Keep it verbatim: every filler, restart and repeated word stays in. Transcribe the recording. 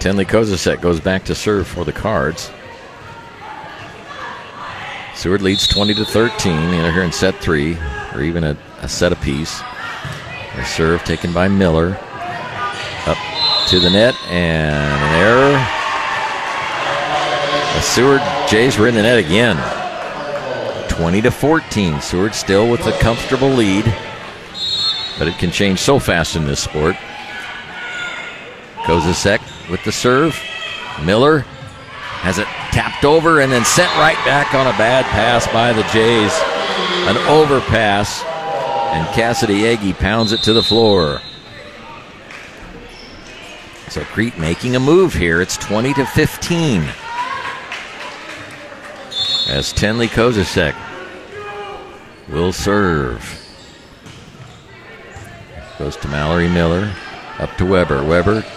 Tenley Kozasek goes back to serve for the Cards. Seward leads twenty to thirteen. Either here in set three or even a, a set apiece. Their serve taken by Miller. Up to the net and an error. The Seward Jays were in the net again. twenty to fourteen. Seward still with a comfortable lead. But it can change so fast in this sport. Kozasek with the serve. Miller has it tapped over and then sent right back on a bad pass by the Jays. An overpass, and Cassidy Agee pounds it to the floor. So Crete making a move here. It's twenty to fifteen. As Tenley Kozasek will serve. Goes to Mallory Miller. Up to Weber. Weber